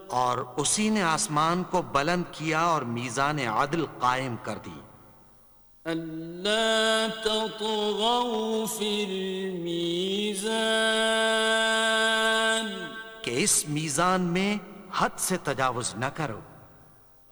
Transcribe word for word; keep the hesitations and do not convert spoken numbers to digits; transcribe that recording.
और उसी ने आसमान को बुलंद किया और मीज़ान अदल कायम कर दी। अल्ला ततगौ फिल मीज़ान, कि इस मीज़ान में हद से तजावुज न करो।